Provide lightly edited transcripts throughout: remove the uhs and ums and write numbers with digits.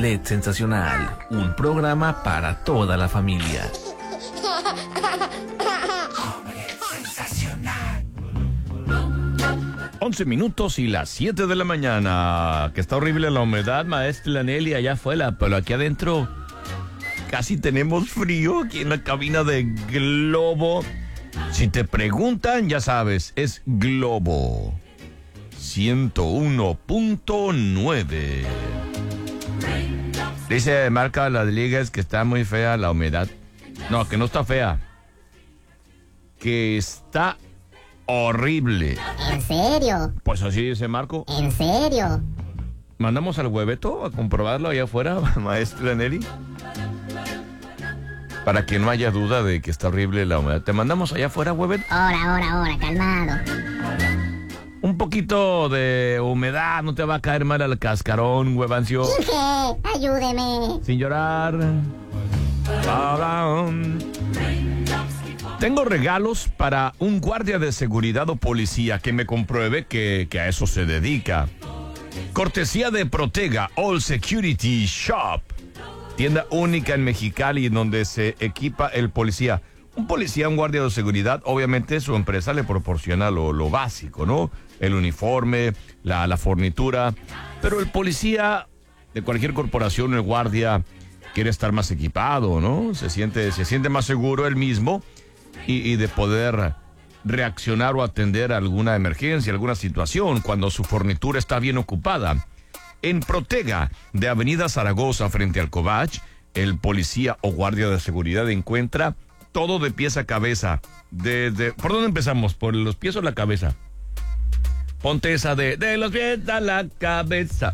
LED Sensacional, un programa para toda la familia. 11 minutos y las 7 de la mañana. Que está horrible la humedad, maestra Nelly, allá afuera, pero aquí adentro casi tenemos frío aquí en la cabina de Globo. Si te preguntan, ya sabes, es Globo 101.9. Dice Marca Rodríguez que está muy fea la humedad. No, que no está fea. Que está horrible. ¿En serio? Pues así dice Marco. ¿En serio? Mandamos al hueveto a comprobarlo allá afuera, maestra Nelly. Para que no haya duda de que está horrible la humedad. ¿Te mandamos allá afuera, hueveto? Ahora, calmado. Un poquito de humedad, no te va a caer mal al cascarón, huevancio. Inge, ayúdeme. Sin llorar. Tengo regalos para un guardia de seguridad o policía que me compruebe que a eso se dedica. Cortesía de Protega All Security Shop. Tienda única en Mexicali donde se equipa el policía. Un policía, un guardia de seguridad, obviamente su empresa le proporciona lo básico, ¿no? El uniforme, la fornitura. Pero el policía de cualquier corporación, el guardia, quiere estar más equipado, ¿no? Se siente más seguro él mismo y de poder reaccionar o atender a alguna emergencia, alguna situación, cuando su fornitura está bien ocupada. En Protega, de Avenida Zaragoza, frente al Covach, el policía o guardia de seguridad encuentra todo de pies a cabeza. ¿Por dónde empezamos? ¿Por los pies o la cabeza? Ponte esa de los pies a la cabeza.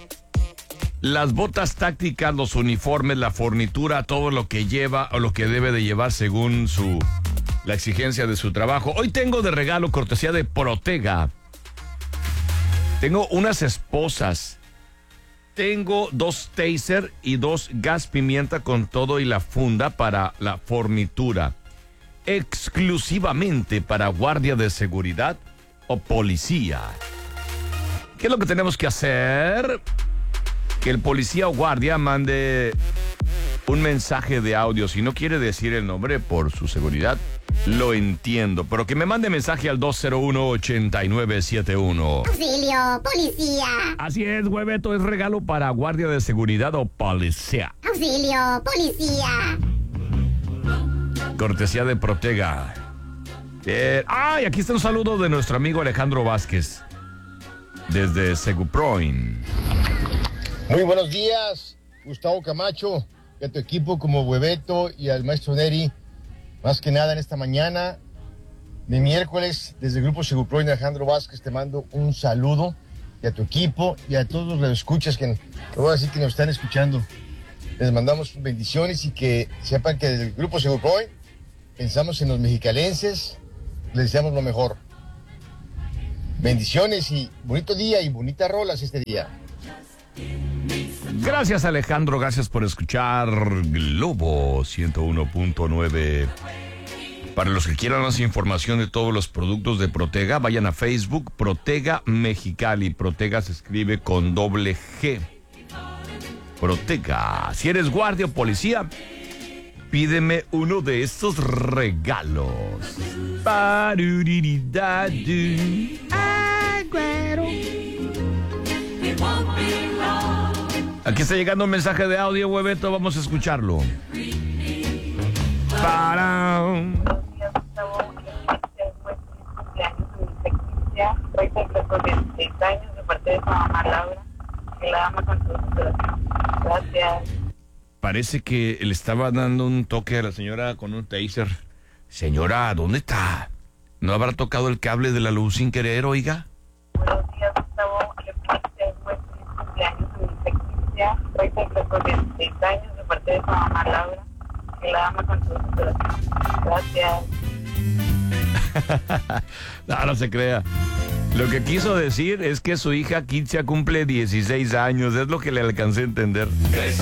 Las botas tácticas, los uniformes, la fornitura, todo lo que lleva o lo que debe de llevar según la exigencia de su trabajo. Hoy tengo de regalo, cortesía de Protega. Tengo unas esposas. Tengo 2 taser y 2 gas pimienta con todo y la funda para la fornitura. Exclusivamente para guardia de seguridad o policía. ¿Qué es lo que tenemos que hacer? Que el policía o guardia mande un mensaje de audio. Si no quiere decir el nombre por su seguridad, lo entiendo. Pero que me mande mensaje al 201-8971. Auxilio, policía. Así es, hueveto, es regalo para guardia de seguridad o policía. Auxilio, policía. Cortesía de Protega. Y aquí está un saludo de nuestro amigo Alejandro Vázquez. Desde Seguproin. Muy buenos días, Gustavo Camacho, y a tu equipo como Hueveto y al maestro Neri. Más que nada en esta mañana de miércoles, desde el Grupo Seguproin, Alejandro Vázquez, te mando un saludo, y a tu equipo y a todos los que escuchas, que te voy a decir que nos están escuchando. Les mandamos bendiciones y que sepan que desde el Grupo Seguproin pensamos en los mexicalenses, les deseamos lo mejor. Bendiciones y bonito día y bonitas rolas este día. Gracias, Alejandro, gracias por escuchar Globo 101.9. Para los que quieran más información de todos los productos de Protega, vayan a Facebook, Protega Mexicali. Protega se escribe con doble G. Protega. Si eres guardia o policía, pídeme uno de estos regalos. Aquí está llegando un mensaje de audio, hueveto, vamos a escucharlo. Hoy cumplo 26 años de parte de su mamá Laura, que la ama con todo su corazón. Gracias. Parece que le estaba dando un toque a la señora con un taser. Señora, ¿dónde está? ¿No habrá tocado el cable de la luz sin querer, oiga? Buenos días, Gustavo. Le feliz cumpleaños en mi sección. Hoy cumplo 26 años de parte de su mamá Laura, que la ama con todo su corazón. Gracias. No se crea. Lo que quiso decir es que su hija Kitsia cumple 16 años. Es lo que le alcancé a entender.